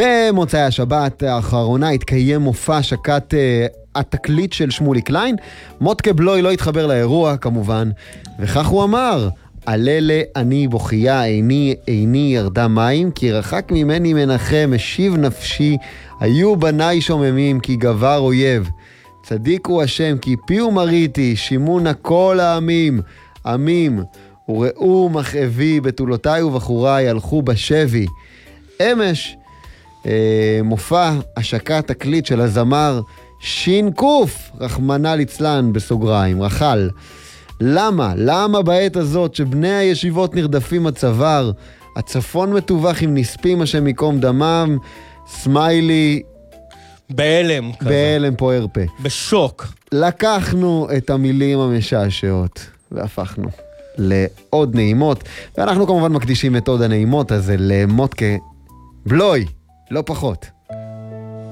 במוצאי השבת האחרונה התקיים מופע השקת התקליט של שמולי קליין. מוטקה בלוי לא התחבר לאירוע כמובן, וכך הוא אמר: הללה אני בוכייה, עיני ירדה מים, כי רחק ממני מנחם, משיב נפשי, היו בניי שוממים, כי גבר אויב. צדיק הוא השם, כי פיהו מריתי, שימונה כל העמים, עמים, וראו מכאבי, בתולותיי ובחוריי הלכו בשבי. אמש, מופע השקת תקליט של הזמר שינקוף, רחמנא ליצלן בסוגריים, רחל. למה בעת הזאת שבני הישיבות נרדפים הצוואר, הצפון מטווח עם נספים השם מקום דמם, סמיילי בהלם כזה. בהלם פוער פה. בשוק. לקחנו את המילים המשעשעות והפכנו לעוד נעימות, ואנחנו כמובן מקדישים את עוד הנעימות הזה למוטקה בלוי, לא פחות.